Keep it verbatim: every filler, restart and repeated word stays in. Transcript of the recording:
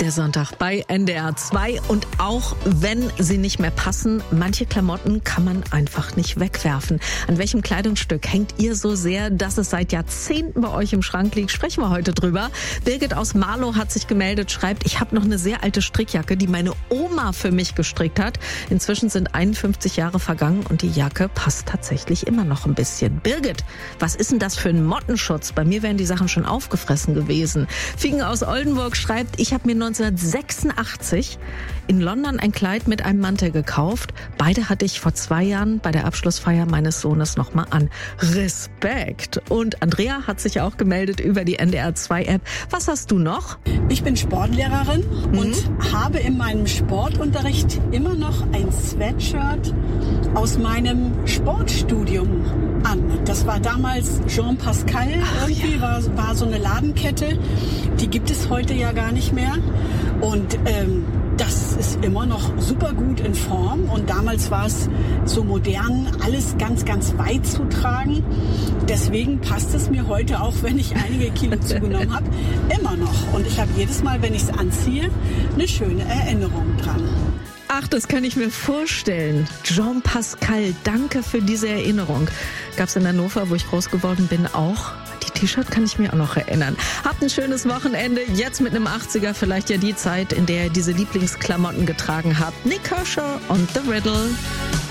Der Sonntag bei N D R zwei. Und auch wenn sie nicht mehr passen, manche Klamotten kann man einfach nicht wegwerfen. An welchem Kleidungsstück hängt ihr so sehr, dass es seit Jahrzehnten bei euch im Schrank liegt? Sprechen wir heute drüber. Birgit aus Marlow hat sich gemeldet, schreibt, ich habe noch eine sehr alte Strickjacke, die meine Oma für mich gestrickt hat. Inzwischen sind einundfünfzig Jahre vergangen und die Jacke passt tatsächlich immer noch ein bisschen. Birgit, was ist denn das für ein Mottenschutz? Bei mir wären die Sachen schon aufgefressen gewesen. Figen aus Oldenburg schreibt, ich habe mir neunzehnhundertsechsundachtzig in London ein Kleid mit einem Mantel gekauft. Beide hatte ich vor zwei Jahren bei der Abschlussfeier meines Sohnes nochmal an. Respekt! Und Andrea hat sich auch gemeldet über die N D R zwei App. Was hast du noch? Ich bin Sportlehrerin mhm. und habe in meinem Sportunterricht immer noch ein Sweatshirt aus meinem Sportstudium an. Das war damals Jean Pascal, Ach, irgendwie ja. war, war so eine Ladenkette. Die gibt es heute ja gar nicht mehr. Und ähm, das ist immer noch super gut in Form. Und damals war es so modern, alles ganz, ganz weit zu tragen. Deswegen passt es mir heute, auch wenn ich einige Kilo zugenommen habe, immer noch. Und ich habe jedes Mal, wenn ich es anziehe, eine schöne Erinnerung dran. Ach, das kann ich mir vorstellen. Jean Pascal, danke für diese Erinnerung. Gab's in Hannover, wo ich groß geworden bin, auch. Die T-Shirt kann ich mir auch noch erinnern. Habt ein schönes Wochenende. Jetzt mit einem achtziger, vielleicht ja die Zeit, in der ihr diese Lieblingsklamotten getragen habt. Nick Kershaw und The Riddle.